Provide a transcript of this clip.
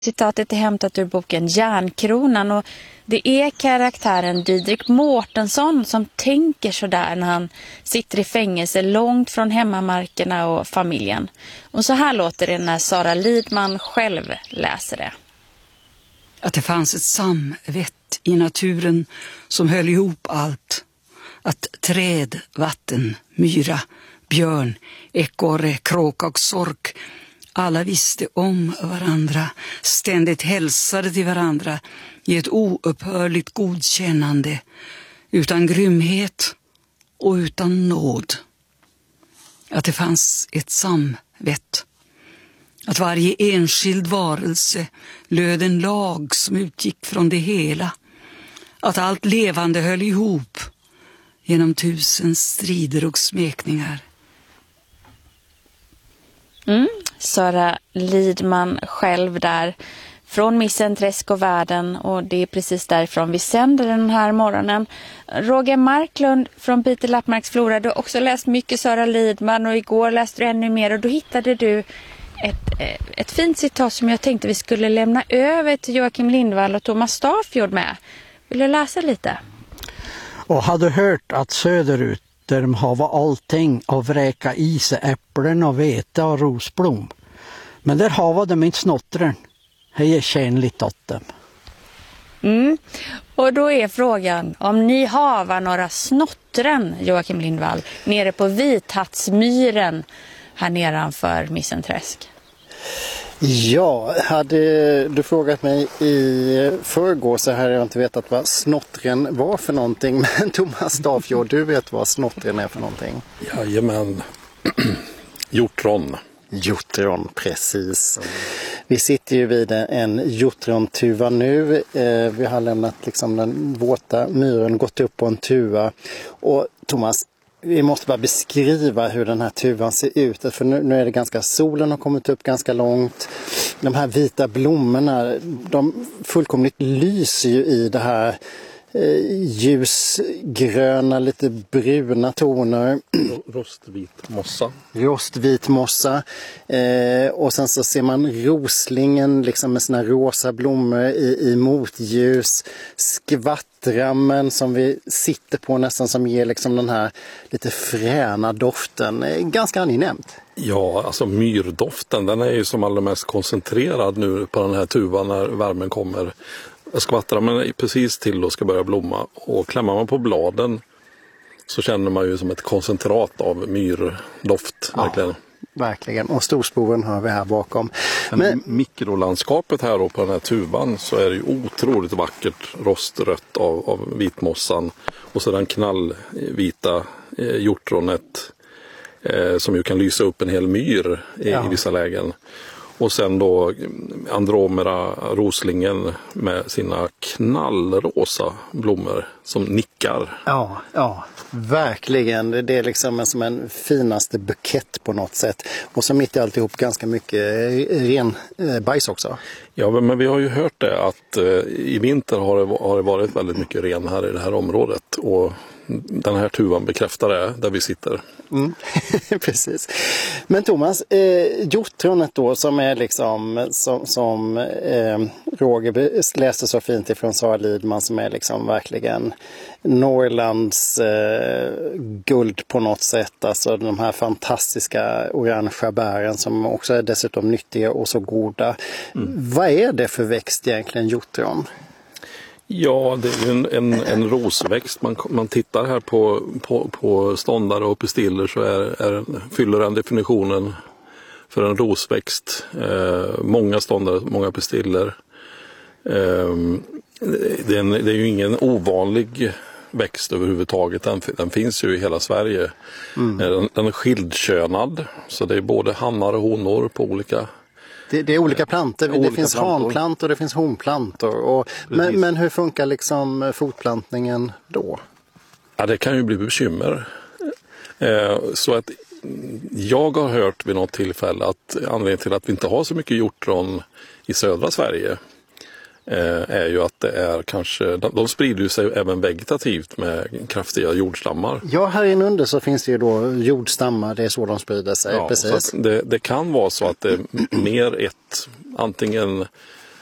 Citatet är hämtat ur boken Järnkronan och det är karaktären Didrik Mårtensson som tänker sådär när han sitter i fängelse långt från hemmamarkerna och familjen. Och så här låter det när Sara Lidman själv läser det. Att det fanns ett samvett i naturen som höll ihop allt. Att träd, vatten, myra, björn, ekorre, kråka och sork alla visste om varandra, ständigt hälsade till varandra i ett oupphörligt godkännande, utan grymhet och utan nåd. Att det fanns ett samvett. Att varje enskild varelse löd en lag som utgick från det hela. Att allt levande höll ihop genom 1000 strider och smekningar. Sara Lidman själv där från Missenträsk och världen, och det är precis därifrån vi sänder den här morgonen. Roger Marklund från Piteå Lappmarksflora, du har också läst mycket Sara Lidman och igår läste du ännu mer och då hittade du ett fint citat som jag tänkte vi skulle lämna över till Joakim Lindvall och Thomas Stafjord med. Vill du läsa lite? Och hade hört att söderut där de har allting att vräka i sig äpplen och vete och rosblom. Men där har de inte snottren. Det är tjänligt åt dem. Och då är frågan om ni har några snottren, Joakim Lindvall, nere på Vithattsmyren här nedanför Missenträsk. Ja, hade du frågat mig i förrgår så hade jag inte vetat vad snottren var för någonting. Men Thomas Stafjord, du vet vad snottren är för någonting? Jajamän, hjortron. Hjortron, precis. Vi sitter ju vid en hjortrontuva nu. Vi har lämnat liksom den våta myren, gått upp på en tuva. Och Thomas, vi måste bara beskriva hur den här tuvan ser ut. För nu är det ganska, solen har kommit upp ganska långt. De här vita blommorna, de fullkomligt lyser ju i det här ljusgröna, lite bruna toner. Rostvit mossa. Och sen så ser man roslingen liksom med sina rosa blommor i motljus. Skvattrammen som vi sitter på nästan, som ger liksom den här lite fräna doften. Ganska angenämt. Ja, alltså myrdoften, den är ju som allra mest koncentrerad nu på den här tuvan när värmen kommer. Skvattrammen är precis till och ska börja blomma, och klämmer man på bladen så känner man ju som ett koncentrat av myrdoft. Ja, verkligen. Och storsporen har vi här bakom. Men mikrolandskapet här då på den här tuvan, så är det ju otroligt vackert rostrött av vitmossan och så den knallvita hjortronet som ju kan lysa upp en hel myr i vissa lägen. Och sen då Andromeda roslingen med sina knallrosa blommor som nickar. Ja, verkligen. Det är liksom som en finaste bukett på något sätt. Och så mitt i alltihop ganska mycket ren bajs också. Ja, men vi har ju hört det att i vinter har det varit väldigt mycket ren här i det här området. Och den här tuvan bekräftar det där vi sitter. Precis. Men Thomas, hjortronet då som är liksom som Roger läste så fint ifrån Sara Lidman, som är liksom verkligen Norrlands guld på något sätt. Alltså de här fantastiska orangea bären som också är dessutom nyttiga och så goda. Vad är det för växt egentligen, hjortron? Ja, det är ju en rosväxt. Man tittar här på ståndare och pistiller så fyller den definitionen för en rosväxt. Många ståndare, många pistiller. Det är ju ingen ovanlig växt överhuvudtaget. Den finns ju i hela Sverige. Den är skildkönad, så det är både hannar och honor på olika. Det är olika plantor. Det finns hanplantor och det finns honplantor. Men hur funkar liksom fortplantningen då? Ja, det kan ju bli bekymmer. Så att jag har hört vid något tillfälle att anledningen till att vi inte har så mycket hjortron i södra Sverige är ju att det är kanske, de sprider sig även vegetativt med kraftiga jordstammar. Ja, här inunder så finns det ju då jordstammar, det är så de sprider sig. Ja, precis. Så det kan vara så att det är mer antingen